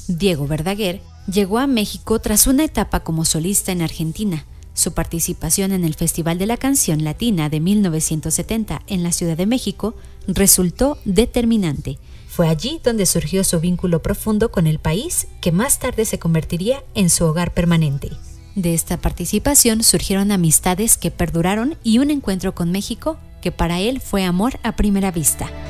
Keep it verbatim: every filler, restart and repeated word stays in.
Diego Verdaguer, llegó a México tras una etapa como solista en Argentina. Su participación en el Festival de la Canción Latina de mil novecientos setenta en la Ciudad de México resultó determinante. Fue allí donde surgió su vínculo profundo con el país, que más tarde se convertiría en su hogar permanente. De esta participación surgieron amistades que perduraron y un encuentro con México que para él fue amor a primera vista.